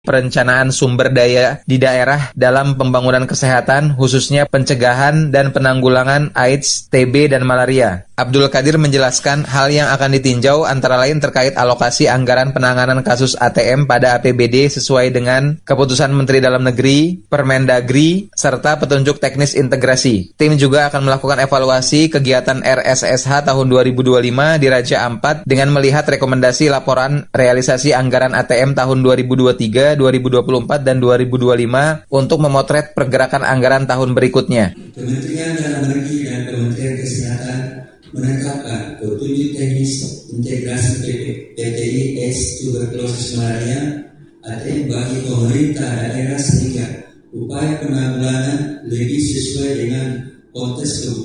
perencanaan sumber daya di daerah dalam pembangunan kesehatan, khususnya pencegahan dan penanggulangan AIDS, TB, dan malaria. Abdul Qadir menjelaskan hal yang akan ditinjau antara lain terkait alokasi anggaran penanganan kasus ATM pada APBD sesuai dengan keputusan Menteri Dalam Negeri, Permendagri, serta petunjuk teknis integrasi. Tim juga akan melakukan evaluasi kegiatan RSSH tahun 2025 di Raja Ampat dengan melihat rekomendasi laporan realisasi anggaran ATM tahun 2023, 2024, dan 2025 untuk memotret pergerakan anggaran tahun berikutnya. Kementerian Dalam Negeri dan Kementerian Kesehatan menetapkan petunjuk teknis integrasi PTI tuberkulosis malaria ATM bagi pemerintah daerah sehingga upaya penanggulangan lebih sesuai dengan konteks